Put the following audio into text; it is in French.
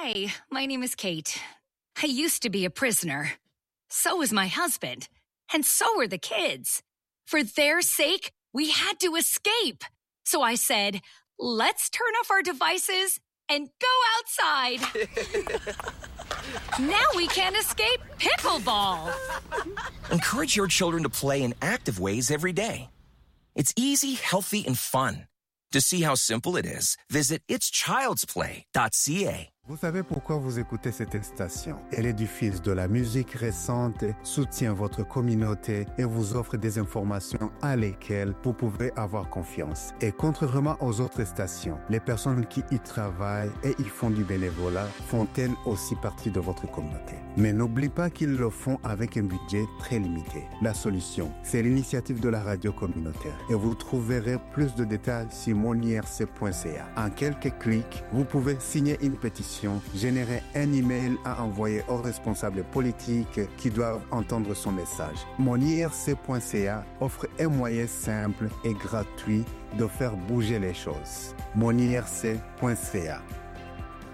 Hi, my name is Kate. I used to be a prisoner. So was my husband. And so were the kids. For their sake, we had to escape. So I said, let's turn off our devices and go outside. Now we can escape pickleball. Encourage your children to play in active ways every day. It's easy, healthy, and fun. To see how simple it is, visit itschildsplay.ca. Vous savez pourquoi vous écoutez cette station? Elle est du fils de la musique récente, soutient votre communauté et vous offre des informations à lesquelles vous pouvez avoir confiance. Et contrairement aux autres stations, les personnes qui y travaillent et y font du bénévolat font-elles aussi partie de votre communauté. Mais n'oubliez pas qu'ils le font avec un budget très limité. La solution, c'est l'initiative de la radio communautaire. Et vous trouverez plus de détails sur monirc.ca. En quelques clics, vous pouvez signer une pétition, générer un email à envoyer aux responsables politiques qui doivent entendre son message. monirc.ca offre un moyen simple et gratuit de faire bouger les choses. monirc.ca.